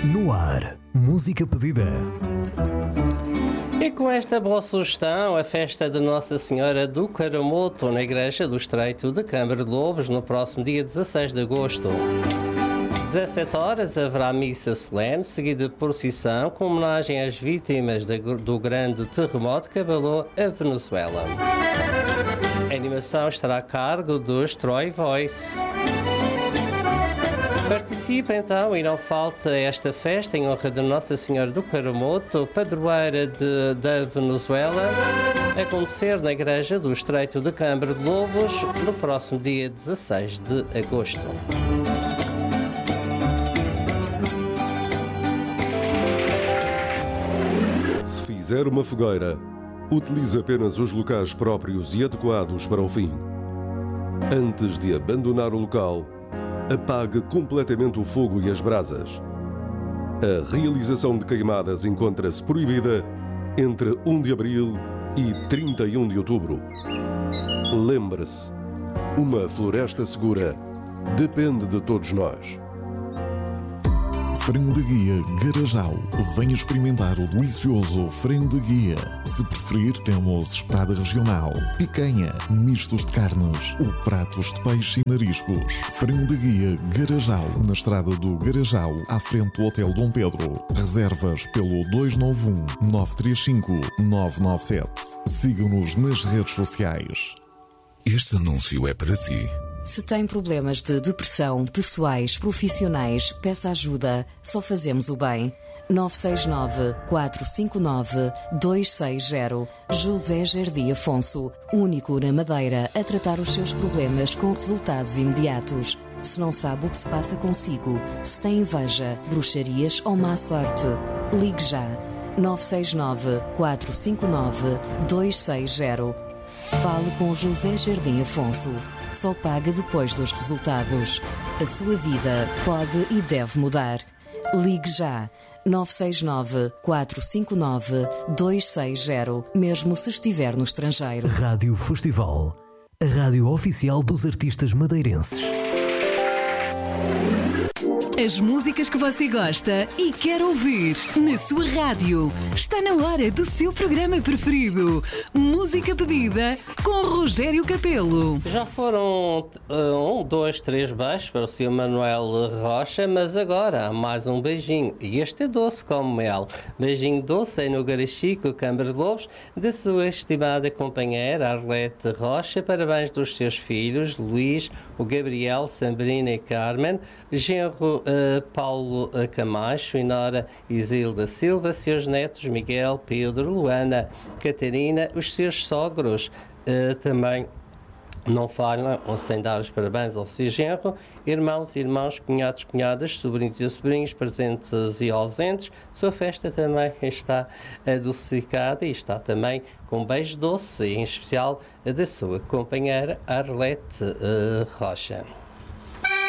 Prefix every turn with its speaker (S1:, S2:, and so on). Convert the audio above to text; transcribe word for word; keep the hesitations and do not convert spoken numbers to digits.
S1: No ar, música pedida.
S2: E com esta boa sugestão, a festa de Nossa Senhora do Caramoto na Igreja do Estreito de Câmara de Lobos, no próximo dia dezasseis de agosto. dezassete horas haverá missa solene, seguida de procissão, com homenagem às vítimas do grande terremoto que abalou a Venezuela. A animação estará a cargo dos Troy Voice. Participe então e não falte esta festa em honra de Nossa Senhora do Caramoto, padroeira de, da Venezuela, a acontecer na Igreja do Estreito de Câmara de Lobos no próximo dia dezasseis de agosto.
S3: Se fizer uma fogueira, utilize apenas os locais próprios e adequados para o fim. Antes de abandonar o local, apague completamente o fogo e as brasas. A realização de queimadas encontra-se proibida entre primeiro de abril e trinta e um de outubro. Lembre-se, uma floresta segura depende de todos nós.
S4: Frango de Guia Garajal. Venha experimentar o delicioso frango de guia. Se preferir, temos espetada regional, picanha, mistos de carnes ou pratos de peixe e mariscos. Frango de Guia Garajal, na estrada do Garajal, à frente do Hotel Dom Pedro. Reservas pelo dois nove um, nove três cinco, nove nove sete. Siga-nos nas redes sociais.
S5: Este anúncio é para si.
S6: Se tem problemas de depressão, pessoais, profissionais, peça ajuda. Só fazemos o bem. nove seis nove, quatro cinco nove, dois seis zero. José Jardim Afonso, único na Madeira a tratar os seus problemas com resultados imediatos. Se não sabe o que se passa consigo, se tem inveja, bruxarias ou má sorte, ligue já. nove seis nove, quatro cinco nove, dois seis zero. Fale com José Jardim Afonso. Só paga depois dos resultados. A sua vida pode e deve mudar. Ligue já. nove seis nove, quatro cinco nove, dois seis zero, mesmo se estiver no estrangeiro.
S1: Rádio Festival, a rádio oficial dos artistas madeirenses.
S7: As músicas que você gosta e quer ouvir na sua rádio. Está na hora do seu programa preferido. Música pedida com Rogério Capelo.
S2: Já foram um, dois, três beijos para o senhor Manuel Rocha, mas agora há mais um beijinho. E este é doce como mel. Beijinho doce aí no Garachico, Câmara de Lobos, da sua estimada companheira Arlete Rocha. Parabéns dos seus filhos, Luís, o Gabriel, Sabrina e Carmen, genro Uh, Paulo uh, Camacho e Nora Isilda Silva, seus netos Miguel, Pedro, Luana, Catarina, os seus sogros uh, também não falham sem dar os parabéns ao seu genro, irmãos, irmãos, cunhados, cunhadas, sobrinhos e sobrinhos, presentes e ausentes. Sua festa também está adocicada e está também com um beijo doce, em especial da sua companheira Arlete uh, Rocha.